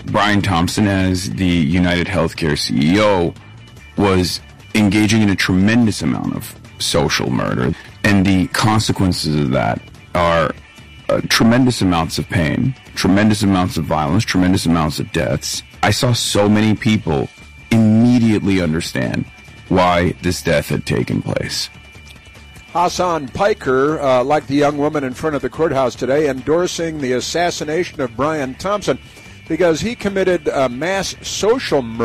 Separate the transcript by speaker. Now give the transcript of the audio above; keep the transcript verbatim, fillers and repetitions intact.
Speaker 1: Brian Thompson, as the United Healthcare C E O, was engaging in a tremendous amount of social murder. And the consequences of that are uh, tremendous amounts of pain, tremendous amounts of violence, tremendous amounts of deaths. I saw so many people immediately understand why this death had taken place.
Speaker 2: Hassan Piker, uh, like the young woman in front of the courthouse today, endorsing the assassination of Brian Thompson because he committed a mass social murder.